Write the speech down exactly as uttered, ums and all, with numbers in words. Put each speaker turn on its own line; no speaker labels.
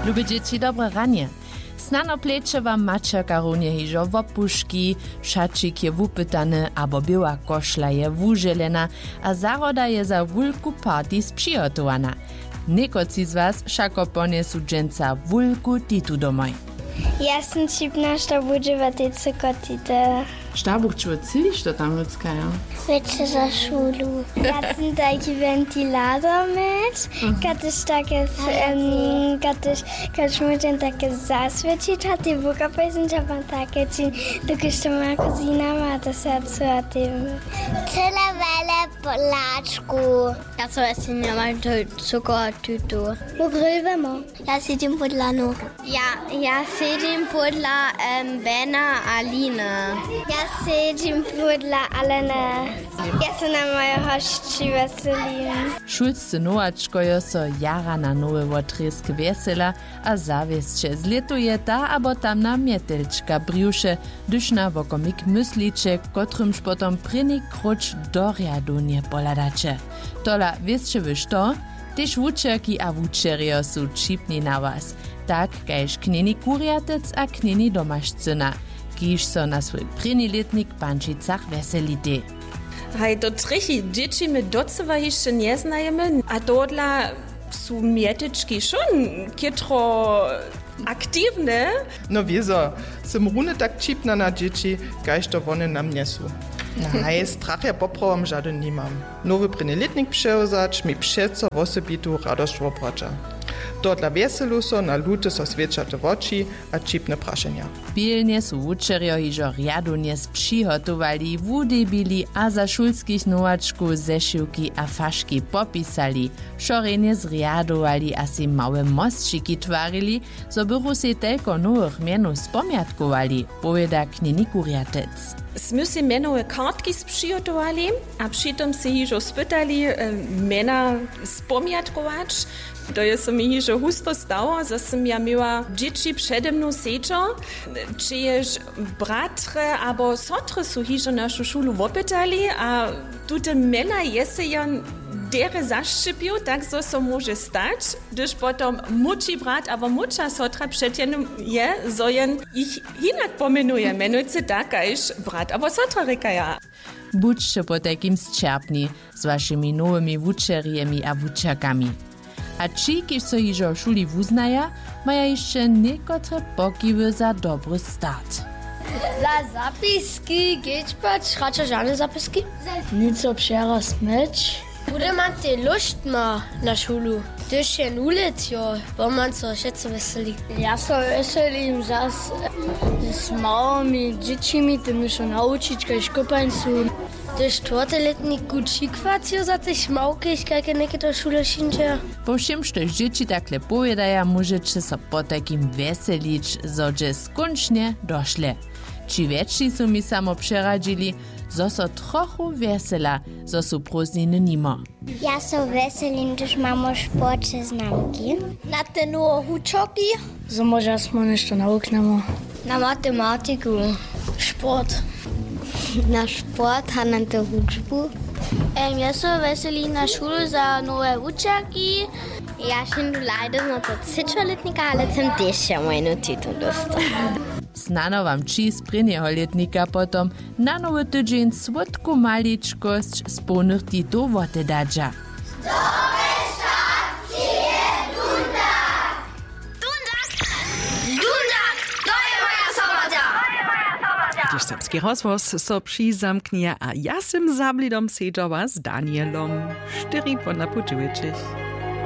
Lubię dzieci dobre ranie. Snano plecze wam mačerka równie hižo wopuszki, szaczyk je wupytany, abo biała koszla je wużelena, a zaroda je za wulku party sprzygotowana. Niekoci z was szako poniesu dżęca wulku titu domoj.
Ja sam cipna, što budživa te cykotite.
Šta buch čuo ciliš to tam ľudskaja?
Večer za šulu. Ja sam taki ventilator med, kad iš take, kad iš, kad šmučen take zasvečiť, a ty buka pejsen čapan take, či dokiš to má kozina má to srdcu a ty. Celé vele pláčku.
Ja som asi nemal to cukor-tutu.
Pogrívamo.
Ja sedím podľa noh.
Ja, ja sedím podľa um, Bena a Line. Ja sedím podľa Alena. Ja sa na moje hošči veselím.
Šulscy novačkojo so jara na nowe wotresk vesela a zawiesće zletuje ta abo tam na mietelčka briuše, dyž na wokomik mysliče, kotrymž potom pryni kruč do riadu nie poladače. Tola wiesće wy što? Tyž wučerki a wučerio su čipni na was. Tak kajž knjeni kuriatec a knjeni domašcina, kiž so na svoj pryni letnik pančicach veselite.
Hej, to trichy dzieci my docewa jeszcze nie znajemy, a dodla su mietyczki schon kietro aktywne.
No wieso, sem rune tak čipna na dzieci, kajž to wone na mnie su. Hej, strach ja poprawam żaden nie mam. Nowy pryny letnik przełzać mi przeco w osobitu radość wopracza. To dla weselu so na lute so swiečate oči a čipne prašenja.
Pilnie su wučerio hižo riadunje spřihotowali, wudebili a za šulskich novačku zešiwki a faški popisali. Šorenje zriadowali a si małe mostčiki twarili, so byru se telko novych mienów spomiatkowali, powieda knjeni kuriatec.
Smy si menowe kartki spřihotowali, a přitom si hižo spytali e, mena spomiatkować. To je so mi hižo husto stało, że sam ja miała dzieci przede mną sečo, czy jeż bratre abo sotre su hižo našu šulu wopytali, a tute mena jese jan dere zaszczypił, tak so so może stać, gdyż potom muči brat abo muča sotra przedjenom je, so jen ich hinak pomenuje, menujce tak, iż brat abo sotra rekaja.
Budźcie po takim zčerpni z waszymi nowymi wučeriemi a wučerkami. A ci, kiż so hižo šuli wuznaja, maja jeszcze niekotre pokiwy za dobry start.
Za zapiski geht pač, rača žane zapiski? Nico přeraz meč. Bude man te lust ma na šulu. Tyž je nuletjo, bo man so všetko veselí. Ja so veselím zas s małymi dziecimi, tymi šo naučiť, kaj škopaň sú. Tyž čtvrteletníku čikvacio za te šmaukiš, kajke neke to šule šinčia.
Po všem, štož dzieci takle pojedaja, môžete so po takim veselić, zože skončne došle. Či väčší su mi samo přeradzili, zo so trochu vesela, zo su prózdniny nimo.
Ja so veselím, když mamo športče znamki. Na te novo hučoki.
So možda smo nešto nauknemo.
Na matematiku.
Šport.
Na šport a na to hudžbu.
Um, ja so veselím na šulu za nové učaky.
Ja šim leider na to cičoletnika, ale sem tež mojnu titul dostala.
Snano wam či z prynieho letnika potom na nowy tydzień słodku maliczkość z pełnych titów wotedadża.
Dobre šakcie, Dundak!
Dundak! Dundak! To je moja sobota!
Gdyż serbski rozwoz so přizamknie, a ja sem zablidom sedžova z Danielom. Štyri po napučuječich.